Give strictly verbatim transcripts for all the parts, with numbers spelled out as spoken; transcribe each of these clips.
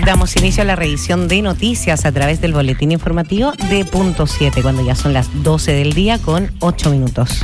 Damos inicio a la revisión de noticias a través del boletín informativo de Punto siete, cuando ya son las doce del día con ocho minutos.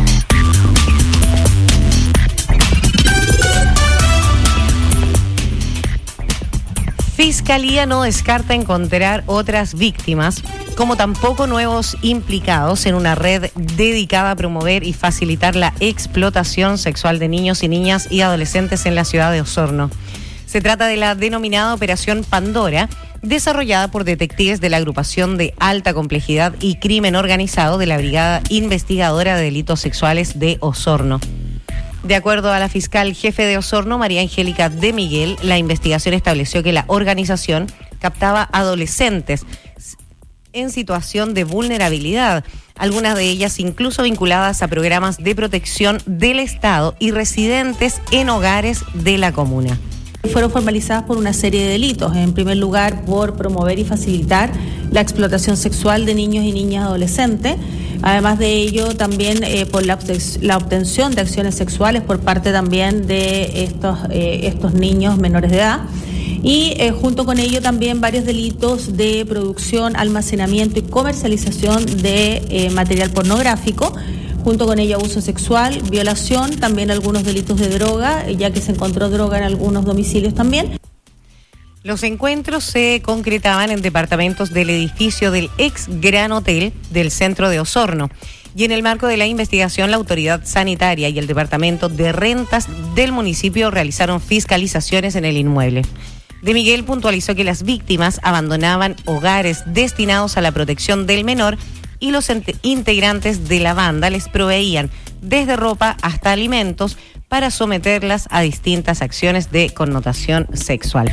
Fiscalía no descarta encontrar otras víctimas, como tampoco nuevos implicados en una red dedicada a promover y facilitar la explotación sexual de niños y niñas y adolescentes en la ciudad de Osorno. Se trata de la denominada Operación Pandora, desarrollada por detectives de la Agrupación de Alta Complejidad y Crimen Organizado de la Brigada Investigadora de Delitos Sexuales de Osorno. De acuerdo a la fiscal jefe de Osorno, María Angélica de Miguel, la investigación estableció que la organización captaba adolescentes en situación de vulnerabilidad, algunas de ellas incluso vinculadas a programas de protección del Estado y residentes en hogares de la comuna. Fueron formalizadas por una serie de delitos. En primer lugar, por promover y facilitar la explotación sexual de niños y niñas adolescentes. Además de ello, también eh, por la, la obtención de acciones sexuales por parte también de estos, eh, estos niños menores de edad. Y eh, junto con ello también varios delitos de producción, almacenamiento y comercialización de eh, material pornográfico. Junto con ello abuso sexual, violación, también algunos delitos de droga, ya que se encontró droga en algunos domicilios también. Los encuentros se concretaban en departamentos del edificio del ex Gran Hotel del centro de Osorno. Y en el marco de la investigación, la autoridad sanitaria y el departamento de rentas del municipio realizaron fiscalizaciones en el inmueble. De Miguel puntualizó que las víctimas abandonaban hogares destinados a la protección del menor y los integrantes de la banda les proveían desde ropa hasta alimentos para someterlas a distintas acciones de connotación sexual.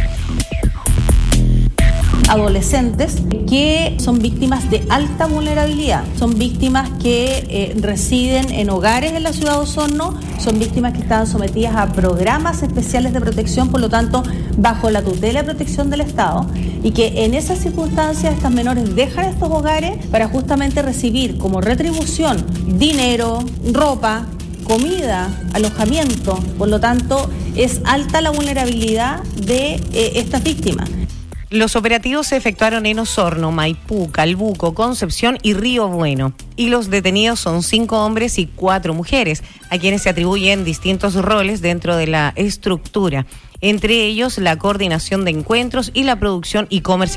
Adolescentes que son víctimas de alta vulnerabilidad, son víctimas que eh, residen en hogares en la ciudad de Osorno, son víctimas que están sometidas a programas especiales de protección, por lo tanto, bajo la tutela y protección del Estado, y que en esas circunstancias estas menores dejan estos hogares para justamente recibir como retribución dinero, ropa, comida, alojamiento. Por lo tanto, es alta la vulnerabilidad de eh, estas víctimas. Los operativos se efectuaron en Osorno, Maipú, Calbuco, Concepción y Río Bueno. Y los detenidos son cinco hombres y cuatro mujeres, a quienes se atribuyen distintos roles dentro de la estructura. Entre ellos, la coordinación de encuentros y la producción y comercialización